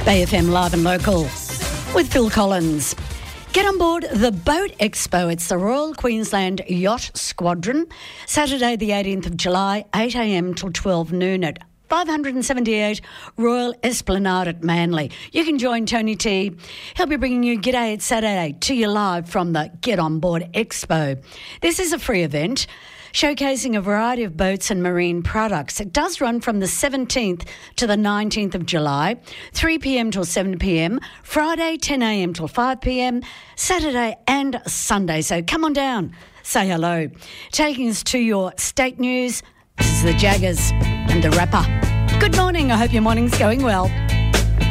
Bay FM Live and Local with Phil Collins. Get on board the Boat Expo. It's the Royal Queensland Yacht Squadron. Saturday the 18th of July, 8am till 12 noon at 578 Royal Esplanade at Manly. You can join Tony T. He'll be bringing you G'day It's Saturday to you live from the Get On Board Expo. This is a free event showcasing a variety of boats and marine products. It does run from the 17th to the 19th of July, 3pm till 7pm, Friday 10am till 5pm, Saturday and Sunday. So come on down, say hello. Taking us to your state news, this is the Jaggers and the Rapper. Good morning, I hope your morning's going well.